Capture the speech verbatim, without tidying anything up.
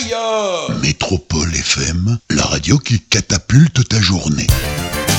aïe! Métropole F M, la radio qui catapulte ta journée.